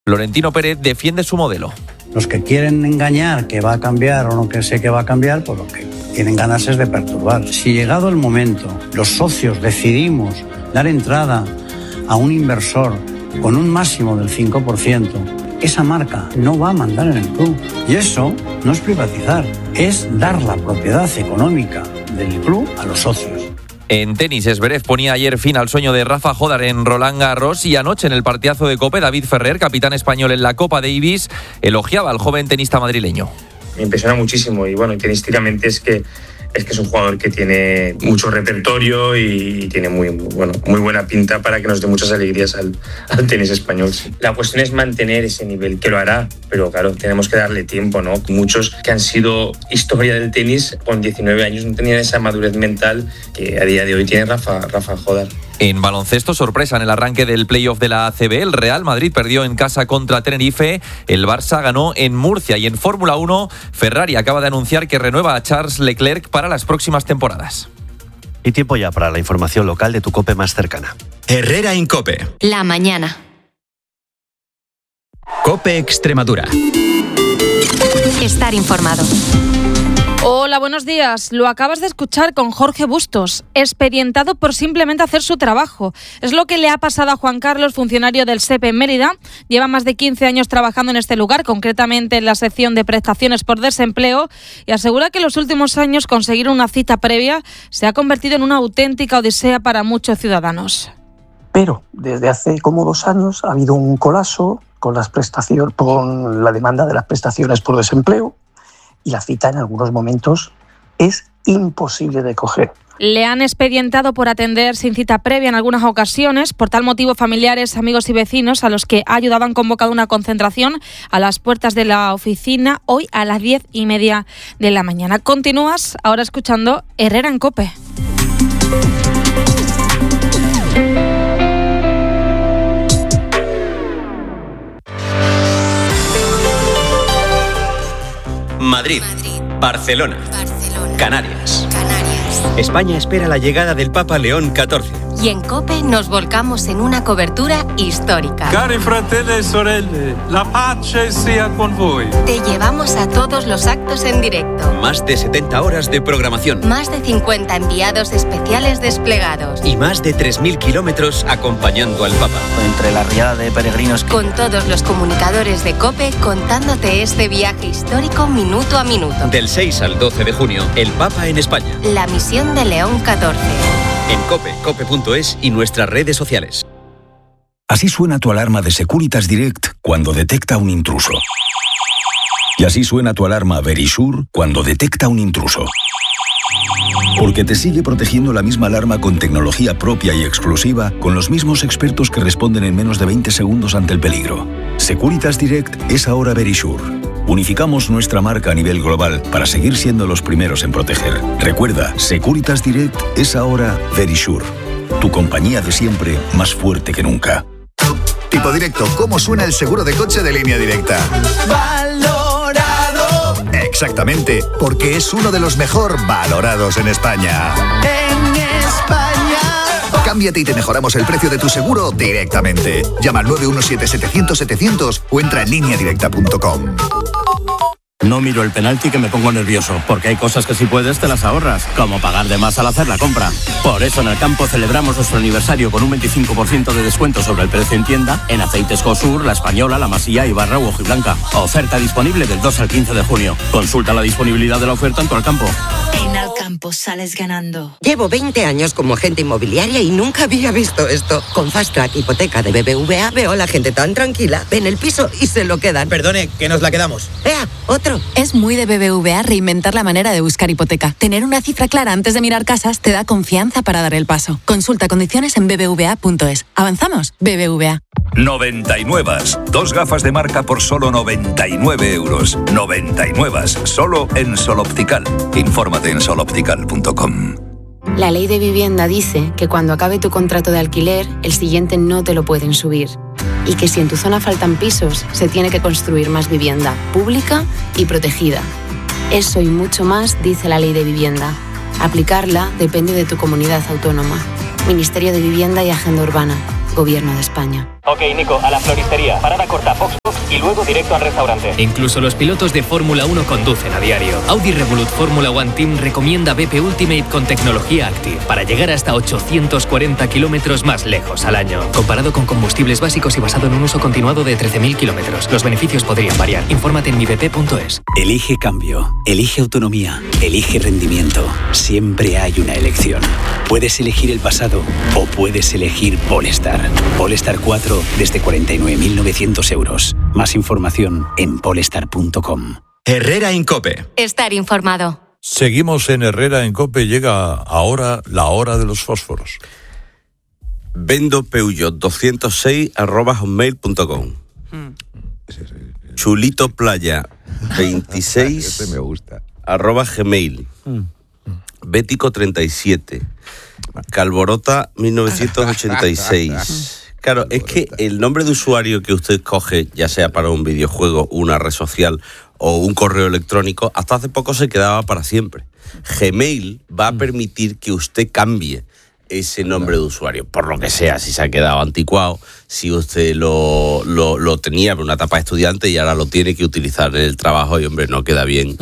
Florentino Pérez defiende su modelo. Los que quieren engañar que va a cambiar o no que sé que va a cambiar, pues lo que tienen ganas es de perturbar. Si llegado el momento los socios decidimos dar entrada a un inversor con un máximo del 5%, esa marca no va a mandar en el club. Y eso no es privatizar, es dar la propiedad económica del club a los socios. En tenis, Zverev ponía ayer fin al sueño de Rafa Jódar en Roland Garros y anoche en el partidazo de COPE, David Ferrer, capitán español en la Copa Davis, elogiaba al joven tenista madrileño. Me impresiona muchísimo y bueno, tenísticamente es que es un jugador que tiene mucho repertorio y tiene muy buena pinta para que nos dé muchas alegrías al tenis español. Sí. La cuestión es mantener ese nivel, que lo hará, pero claro, tenemos que darle tiempo, ¿no? Muchos que han sido historia del tenis con 19 años no tenían esa madurez mental que a día de hoy tiene Rafa Jódar. En baloncesto, sorpresa en el arranque del playoff de la ACB. El Real Madrid perdió en casa contra Tenerife. El Barça ganó en Murcia. Y en Fórmula 1, Ferrari acaba de anunciar que renueva a Charles Leclerc para las próximas temporadas. Y tiempo ya para la información local de tu COPE más cercana. Herrera en COPE. La mañana. COPE Extremadura. Estar informado. Hola, buenos días. Lo acabas de escuchar con Jorge Bustos, expedientado por simplemente hacer su trabajo. Es lo que le ha pasado a Juan Carlos, funcionario del SEPE en Mérida. Lleva más de 15 años trabajando en este lugar, concretamente en la sección de prestaciones por desempleo, y asegura que en los últimos años conseguir una cita previa se ha convertido en una auténtica odisea para muchos ciudadanos. Pero desde hace como 2 años ha habido un colapso con la demanda de las prestaciones por desempleo, y la cita en algunos momentos es imposible de coger. Le han expedientado por atender sin cita previa en algunas ocasiones. Por tal motivo, familiares, amigos y vecinos a los que ha ayudado han convocado una concentración a las puertas de la oficina hoy a las 10:30 de la mañana. Continúas ahora escuchando Herrera en COPE. Madrid, Barcelona, Canarias. España espera la llegada del Papa León XIV. Y en COPE nos volcamos en una cobertura histórica. Cari fratelli e sorelle, la pace sia con voi. Te llevamos a todos los actos en directo. Más de 70 horas de programación. Más de 50 enviados especiales desplegados. Y más de 3.000 kilómetros acompañando al Papa. Entre la riada de peregrinos. Con todos los comunicadores de COPE contándote este viaje histórico minuto a minuto. Del 6 al 12 de junio, el Papa en España. La misión de León XIV. En COPE, cope.es y nuestras redes sociales. Así suena tu alarma de Securitas Direct cuando detecta un intruso. Y así suena tu alarma Verisure cuando detecta un intruso. Porque te sigue protegiendo la misma alarma con tecnología propia y exclusiva, con los mismos expertos que responden en menos de 20 segundos ante el peligro. Securitas Direct es ahora Verisure. Unificamos nuestra marca a nivel global para seguir siendo los primeros en proteger. Recuerda, Securitas Direct es ahora Verisure. Tu compañía de siempre, más fuerte que nunca. Tipo Directo, ¿cómo suena el seguro de coche de Línea Directa? ¡Valorado! Exactamente, porque es uno de los mejor valorados en España. En España. Cámbiate y te mejoramos el precio de tu seguro directamente. Llama al 917-700-700 o entra en lineadirecta.com. No miro el penalti que me pongo nervioso, porque hay cosas que si puedes te las ahorras, como pagar de más al hacer la compra. Por eso en el campo celebramos nuestro aniversario con un 25% de descuento sobre el precio en tienda en aceites Cosur, La Española, La Masía, Ibarra u Hojiblanca. Oferta disponible del 2 al 15 de junio. Consulta la disponibilidad de la oferta en tu Alcampo. En Alcampo sales ganando. Llevo 20 años como agente inmobiliaria y nunca había visto esto. Con Fast Track Hipoteca de BBVA veo a la gente tan tranquila. Ven el piso y se lo quedan. Perdone, que nos la quedamos. Otro. Es muy de BBVA reinventar la manera de buscar hipoteca. Tener una cifra clara antes de mirar casas te da confianza para dar el paso. Consulta condiciones en bbva.es. ¿Avanzamos? BBVA. 99. 2 gafas de marca por solo 99 euros. 99. Solo en Sol Optical. Infórmate en soloptical.com. La ley de vivienda dice que cuando acabe tu contrato de alquiler, el siguiente no te lo pueden subir. Y que si en tu zona faltan pisos, se tiene que construir más vivienda, pública y protegida. Eso y mucho más dice la ley de vivienda. Aplicarla depende de tu comunidad autónoma. Ministerio de Vivienda y Agenda Urbana. Gobierno de España. Ok, Nico, a la floristería, parada corta, Fox y luego directo al restaurante. Incluso los pilotos de Fórmula 1 conducen a diario. Audi Revolut Fórmula One Team recomienda BP Ultimate con tecnología Active para llegar hasta 840 kilómetros más lejos al año. Comparado con combustibles básicos y basado en un uso continuado de 13.000 kilómetros. Los beneficios podrían variar. Infórmate en mibp.es. Elige cambio, elige autonomía, elige rendimiento. Siempre hay una elección. Puedes elegir el pasado o puedes elegir Polestar. Polestar 4 desde 49.900 euros. Más información en polestar.com. Herrera en COPE. Estar informado. Seguimos en Herrera en COPE. Llega ahora la hora de los fósforos. Vendo Peugeot 206@hotmail.com. Chulito Playa 26 me gusta. @gmail. Bético 37. Calborota 1986. Claro, es que el nombre de usuario que usted coge, ya sea para un videojuego, una red social o un correo electrónico, hasta hace poco se quedaba para siempre. Gmail va a permitir que usted cambie ese nombre de usuario, por lo que sea, si se ha quedado anticuado, si usted lo tenía en una etapa de estudiante y ahora lo tiene que utilizar en el trabajo y, hombre, no queda bien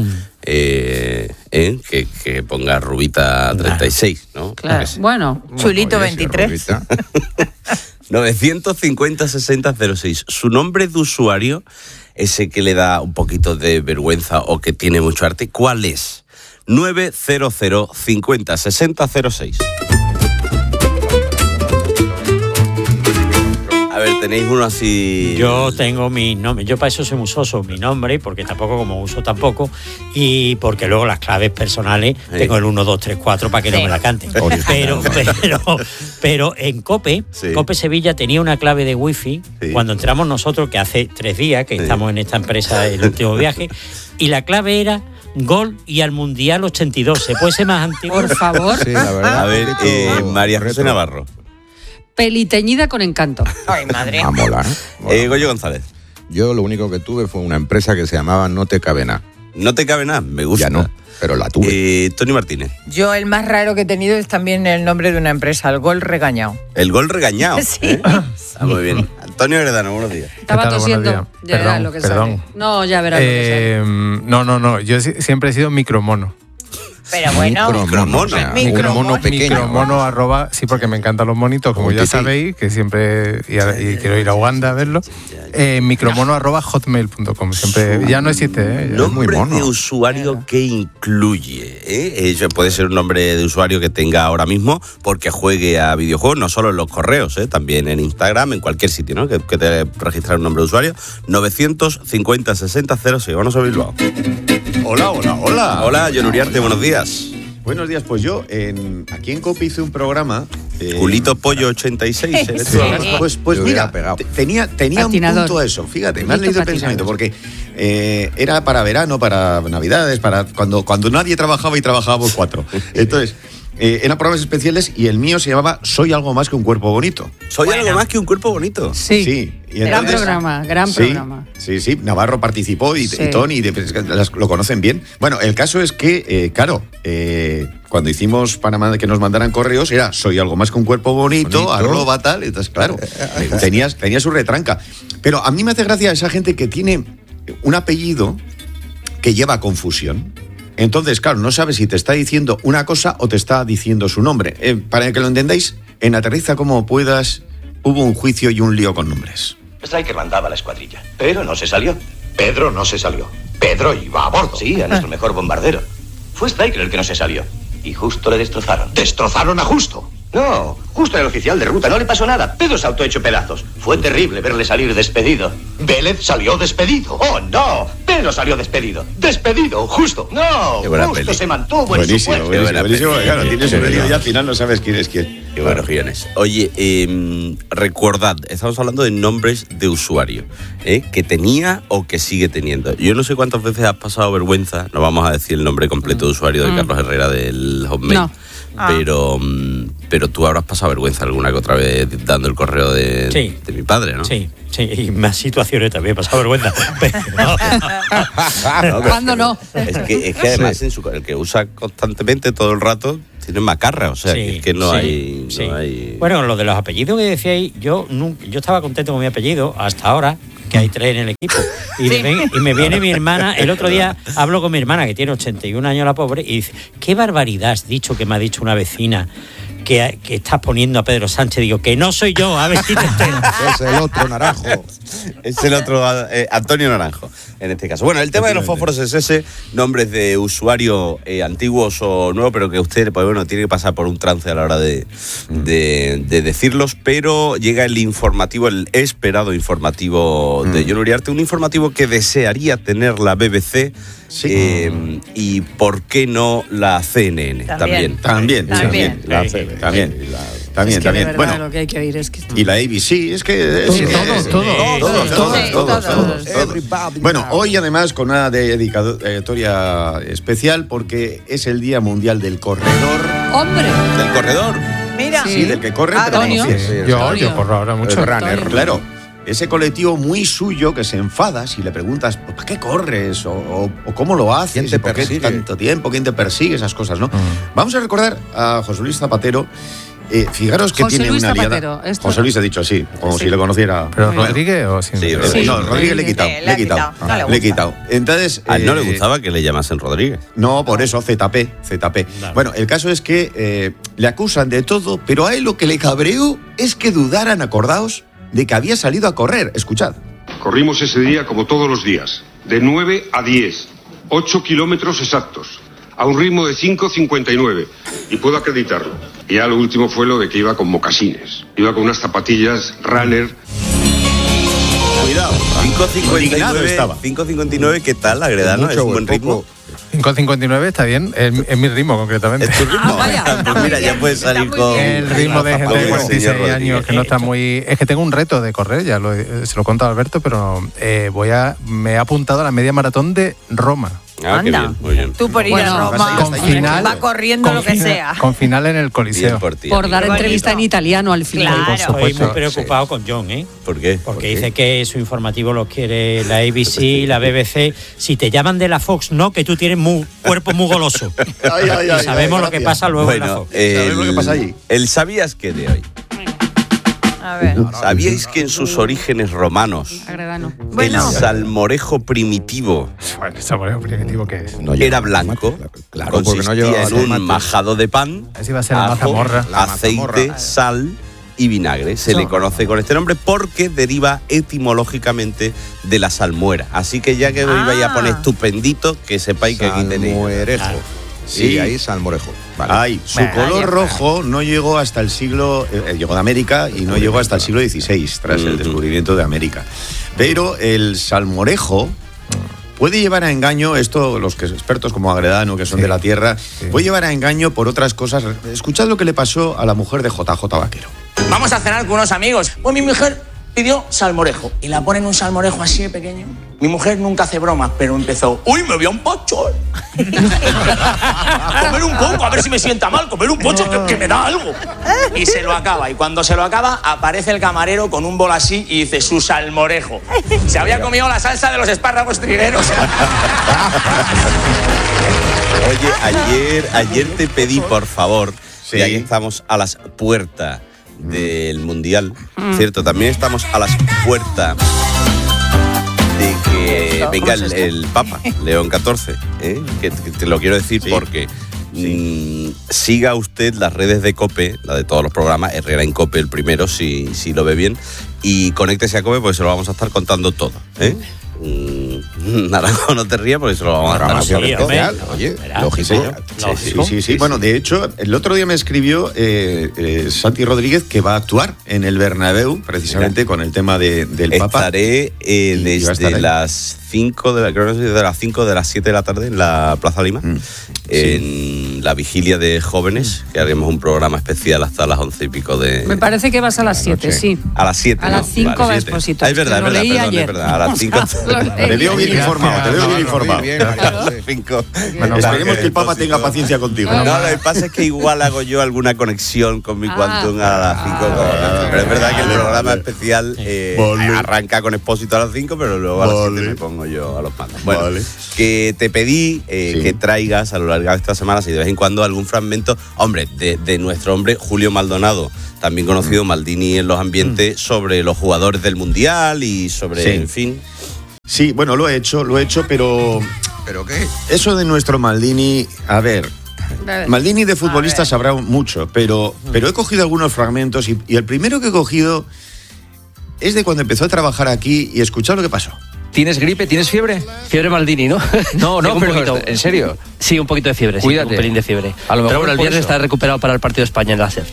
que ponga Rubita 36, ¿no? Claro, bueno, Chulito 23. 950-60-06. Su nombre de usuario, ese que le da un poquito de vergüenza o que tiene mucho arte, ¿cuál es? 900-50-60-06. A ver, tenéis uno así. Yo tengo mi nombre, yo para eso soy musoso, mi nombre, porque tampoco como uso tampoco, y porque luego las claves personales tengo el 1, 2, 3, 4 para que no me la canten. Pero en COPE, COPE Sevilla tenía una clave de wifi cuando entramos nosotros, que hace 3 días que estamos en esta empresa, el último viaje, y la clave era Gol y al Mundial 82. ¿Se puede ser más antiguo? Por favor. Sí, la verdad. A ver, María José Navarro. Peliteñida con encanto. Ay, madre. A molar. Goyo González. Yo lo único que tuve fue una empresa que se llamaba No Te Cabe Nada. No Te Cabe Nada, me gusta. Ya no, pero la tuve. Tony Martínez. Yo el más raro que he tenido es también el nombre de una empresa, el Gol Regañado. El Gol Regañado. Sí. Está muy bien. Antonio Heredano, buenos días. Estaba tosiendo. Ya verás lo que sale. No, ya verás lo que sale. No. Yo siempre he sido micromono. Pero bueno, micromono arroba, sí, porque me encantan los monitos, como ya sabéis, que siempre y quiero ir a Uganda a verlo. Micromono arroba hotmail.com. Siempre ya no existe, nombre es muy mono. De usuario que incluye, puede ser un nombre de usuario que tenga ahora mismo porque juegue a videojuegos, no solo en los correos, también en Instagram, en cualquier sitio, ¿no? Que te registrar un nombre de usuario. 950-60-06. Vamos a Bilbao. Hola. Hola, John Uriarte, buenos días. Buenos días, pues yo aquí en COPE hice un programa. Julito Pollo 86. Pues mira, tenía un punto a eso. Fíjate, me has leído el pensamiento, porque era para verano, para Navidades, para cuando nadie trabajaba y trabajábamos 4. Entonces, eran programas especiales y el mío se llamaba Soy algo más que un cuerpo bonito. ¿Soy algo más que un cuerpo bonito? Sí. Y entonces, gran programa. Sí, Navarro participó y Tony, lo conocen bien. Bueno, el caso es que, cuando hicimos para que nos mandaran correos, era Soy algo más que un cuerpo bonito. @ tal, entonces claro, tenía su retranca. Pero a mí me hace gracia esa gente que tiene un apellido que lleva confusión. Entonces, claro, no sabes si te está diciendo una cosa o te está diciendo su nombre. Para que lo entendáis, en Aterriza como puedas, hubo un juicio y un lío con nombres. Stryker mandaba a la escuadrilla, pero no se salió. Pedro no se salió. Pedro iba a bordo. Sí, a nuestro mejor bombardero. Fue Stryker el que no se salió. Y Justo le destrozaron. ¿Destrozaron a Justo? No, Justo era el oficial de ruta, no le pasó nada. Pedro se autohecho pedazos. Fue terrible verle salir despedido. Vélez salió despedido. ¡Oh, no! Pedro salió despedido. ¡Despedido! ¡Justo! ¡No! Justo se mantuvo en su puesto. Buenísimo. Claro, tienes un pedido y al final no sabes quién es quién. Qué buenos guiones. Oye, recordad, estamos hablando de nombres de usuario, que tenía o que sigue teniendo. Yo no sé cuántas veces has pasado vergüenza, no vamos a decir el nombre completo de usuario de Carlos Herrera del Hotmail. No. Pero tú habrás pasado vergüenza alguna que otra vez dando el correo de mi padre, ¿no? Sí, y más situaciones también he pasado vergüenza. ¿Cuándo no? Es que además el que usa constantemente todo el rato tienen macarra, o sea, Sí, que no, sí, hay, sí. no hay... Bueno, lo de los apellidos que decíais, yo estaba contento con mi apellido hasta ahora, que hay 3 en el equipo. Y me viene mi hermana, el otro día hablo con mi hermana, que tiene 81 años la pobre, y dice, qué barbaridad has dicho que me ha dicho una vecina que estás poniendo a Pedro Sánchez. Digo, que no soy yo, a ver si te entero. Es el otro Naranjo. Es el otro Antonio Naranjo, en este caso. Bueno, el tema de los fósforos es ese, nombres de usuario antiguos o nuevos, pero que usted, pues bueno, tiene que pasar por un trance a la hora de decirlos, pero llega el informativo, el esperado informativo de Jon Uriarte, un informativo que desearía tener la BBC. Sí. Y por qué no la CNN también. La CB. También. Bueno, lo que hay que oír es que... Y la ABC, es que... Todos. Bueno, hoy además con una dedicatoria especial porque es el Día Mundial del Corredor. ¡Hombre! ¿Del corredor? Mira. Sí, del que corre. Antonio. Yo corro ahora mucho. Runner, claro. Ese colectivo muy suyo que se enfada si le preguntas ¿para qué corres? O cómo lo haces, ¿quién te por qué persigue? Tanto tiempo, quién te persigue, esas cosas, ¿no? Vamos a recordar a José Luis Zapatero. Fijaros que José tiene Luis una aliada. Zapatero, esto... José Luis ha dicho así, como si le conociera. ¿Pero Rodríguez o sin? Sí, no, Rodríguez le he quitado. Entonces, a él no le gustaba que le llamasen Rodríguez. No, por eso, ZP. Bueno, el caso es que le acusan de todo, pero a él lo que le cabreó es que dudaran, acordaos, de que había salido a correr. Escuchad. Corrimos ese día como todos los días, de 9 a 10, 8 kilómetros exactos, a un ritmo de 5:59, y puedo acreditarlo. Y ya lo último fue lo de que iba con mocasines, iba con unas zapatillas runner. Cuidado, 5:59, ¿qué tal, Agredano? ¿Es un buen ritmo? 5:59 está bien, es mi ritmo concretamente. ¿Es tu ritmo? Pues mira, ya puedes salir con... El ritmo de gente de 46 años que no está muy... Es que tengo un reto de correr, se lo he contado a Alberto, pero me he apuntado a la media maratón de Roma. Ah, qué bien, muy bien. Tú por ir a Roma, con final, va corriendo lo que sea. Con final en el Coliseo. Por dar entrevista en italiano al final. Claro. Estoy muy preocupado con John, ¿eh? ¿Por qué? Porque dice que su informativo lo quiere la ABC, la BBC. Si te llaman de la Fox, no, que tú tienes cuerpo muy goloso. Y sabemos lo que pasa luego en la Fox. Sabemos lo que pasa allí. El ¿sabías qué de hoy? A ver. ¿Sabíais que en sus orígenes romanos el salmorejo primitivo ¿qué es? era blanco? Claro, consistía en un majado de pan, Así va a ser la ajo, mazamorra. aceite, sal y vinagre. Se le conoce con este nombre porque deriva etimológicamente de la salmuera. Así que ya que os vais a poner estupendito, que sepáis que aquí tenéis. Salmorejo. Sí, ahí salmorejo. Vale. Su color rojo no llegó hasta el siglo... llegó de América y no llegó hasta el siglo XVI, tras el descubrimiento de América. Pero el salmorejo puede llevar a engaño, esto los que expertos como Agredano, que son de la tierra, puede llevar a engaño por otras cosas. Escuchad lo que le pasó a la mujer de JJ Vaquero. Vamos a cenar con unos amigos. Pues mi mujer pidió salmorejo y la ponen un salmorejo así de pequeño. Mi mujer nunca hace bromas, pero empezó: ¡uy, me voy a un pocho! Comer un poco, a ver si me sienta mal, comer un pocho que me da algo. Y se lo acaba, y cuando se lo acaba, aparece el camarero con un bol así y dice: su salmorejo. Se había comido la salsa de los espárragos trigueros. Oye, ayer te pedí, por favor, y ahí estamos a las puertas del Mundial, ¿cierto? También estamos a las puertas de que venga el Papa, León XIV, que te lo quiero decir porque siga usted las redes de COPE, la de todos los programas, Herrera en COPE el primero, si lo ve bien, y conéctese a COPE porque se lo vamos a estar contando todo, Naranjo, no te rías porque se lo vamos a estar contando. Oye, lógico. Sí. Bueno, de hecho, el otro día me escribió Santi Rodríguez que va a actuar en el Bernabéu, precisamente con el tema del Papa. Estaré desde las 5 de las 5 de las 7 de la tarde en la Plaza Lima, en la vigilia de jóvenes, que haremos un programa especial hasta las 11 y pico de... Me parece que vas a las 7, sí. A las 7, a las 5 va Expósito. Es verdad, lo leí ayer. Es verdad, a las 5. Te veo bien informado, Esperemos que el Papa tenga paciencia contigo. No, lo que pasa es que igual hago yo alguna conexión con mi Quantum a las 5. Pero es verdad que el programa especial arranca con Expósito a las 5, pero luego a las 7 me pongo llamo yo a los pandas. Bueno, que te pedí que traigas a lo largo de esta semana, si de vez en cuando, algún fragmento, hombre, de nuestro hombre Julio Maldonado, también conocido Maldini en los ambientes, sobre los jugadores del Mundial y sobre, en fin. Sí, bueno, lo he hecho, pero... ¿Pero qué? Eso de nuestro Maldini, a ver... Maldini de futbolista sabrá mucho, pero he cogido algunos fragmentos y el primero que he cogido es de cuando empezó a trabajar aquí y escuchad lo que pasó. ¿Tienes gripe? ¿Tienes fiebre? Fiebre Maldini, ¿no? No, pero ¿en serio? Sí, un poquito de fiebre, Cuídate. Sí, un pelín de fiebre. A lo mejor pero bueno, el por viernes eso. está recuperado para el partido de España en la CEF.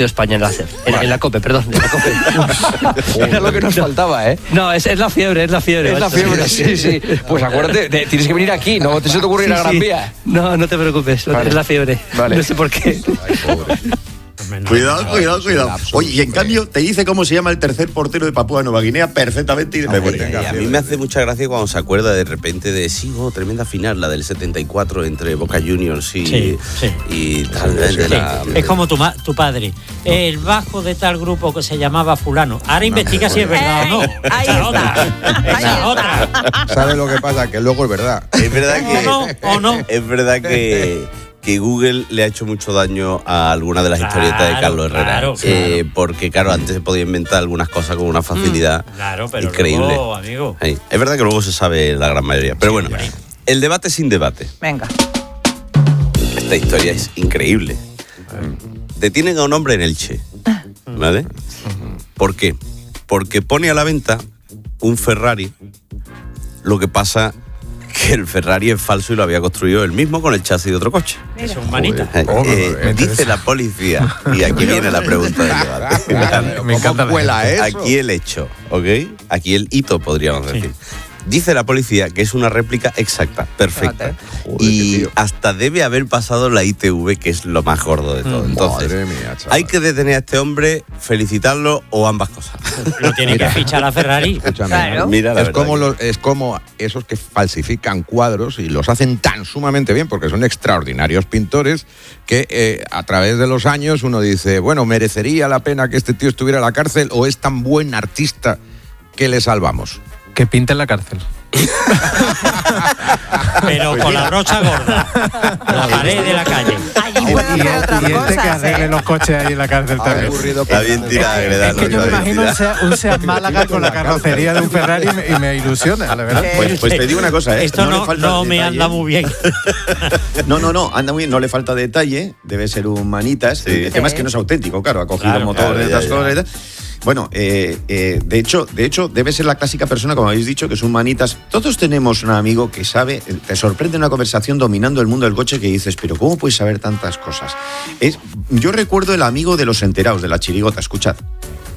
En la COPE, perdón, en la COPE. Era lo que nos faltaba, ¿eh? No, es la fiebre, Es la fiebre, sí. Pues acuérdate, tienes que venir aquí, no te se te ocurre ir a Gran Vía. No te preocupes, vale. Es la fiebre. Vale. No sé por qué. Ay, pobre. Cuidado. Oye, y en cambio te dice cómo se llama el tercer portero de Papúa Nueva Guinea perfectamente y de memoria. A mí me hace mucha gracia cuando se acuerda de repente de tremenda final, la del 74 entre Boca Juniors y tal. Es como tu padre. El bajo de tal grupo que se llamaba fulano. Ahora investiga si es verdad o no. Esa otra. ¿Sabes lo que pasa? Que luego es verdad. Es verdad que... ¿O no? Es verdad que Google le ha hecho mucho daño a algunas de las historietas de Carlos Herrera. Claro. Porque, antes se podía inventar algunas cosas con una facilidad pero increíble. Luego, amigo. Es verdad que luego se sabe la gran mayoría. Pero bueno, el debate sin debate. Venga. Esta historia es increíble. Detienen a un hombre en Elche. ¿Vale? ¿Por qué? Porque pone a la venta un Ferrari. Lo que pasa que el Ferrari es falso y lo había construido él mismo con el chasis de otro coche. Es un manita. Dice la policía, y aquí viene la pregunta del debate. Me encanta eso. Aquí el hecho, ¿ok? Aquí el hito, podríamos decir. Dice la policía que es una réplica exacta, perfecta. Y hasta debe haber pasado la ITV, que es lo más gordo de todo. Entonces, madre mía, chaval. hay que detener a este hombre, felicitarlo o ambas cosas. Lo tiene que fichar a Ferrari. Claro. Mira, es como esos que falsifican cuadros y los hacen tan sumamente bien porque son extraordinarios pintores que a través de los años uno dice, bueno, merecería la pena que este tío estuviera en la cárcel o es tan buen artista que le salvamos. Que pinte en la cárcel. Pero con la brocha gorda. La pared de la calle. Y este que arregle los coches ahí en la cárcel también. Está bien tirada, Greda. Es que yo me imagino un Seat Málaga con la carrocería de un Ferrari y me ilusiona, la verdad. Pues te digo una cosa, Esto le falta no me anda muy bien. No, anda muy bien, no le falta detalle, debe ser un manitas. El tema es que no es auténtico, claro, ha cogido motores, estas cosas y tal. Bueno, de hecho, debe ser la clásica persona, como habéis dicho, que es un manitas. Todos tenemos un amigo que sabe, te sorprende una conversación dominando el mundo del coche que dices, pero ¿cómo puedes saber tantas cosas? Yo recuerdo el amigo de los enterados, de la chirigota, escuchad.